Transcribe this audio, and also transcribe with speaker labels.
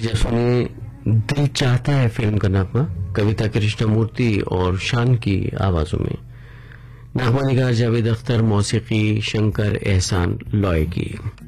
Speaker 1: सुनिए दिल चाहता है फिल्म का नगमा, कविता कृष्णमूर्ति और शान की आवाजों में। नगमा निगार जावेद अख्तर, मौसीकी शंकर एहसान लॉय की।